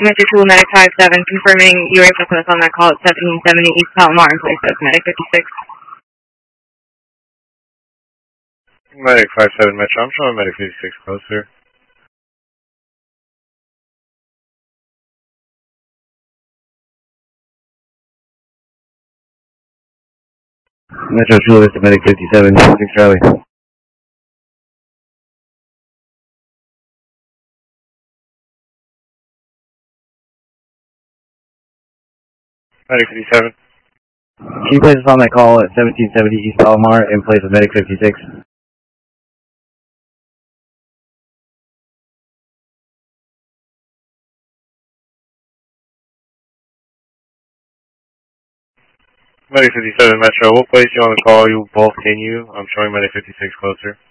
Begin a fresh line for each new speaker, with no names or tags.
Metro 2, Medic 57, confirming you were able to put us on that call at 1770 East Palomar in place of Medic 56.
Medic 57 Metro, I'm showing Medic 56 closer.
Metro Chula Vista Medic 57, 6 Charlie.
Medic 57.
Can you place us on that call at 1770 East Palomar in place of Medic 56?
Medic 57 Metro, we'll place you on the call. You both continue. I'm showing Medic 56 closer.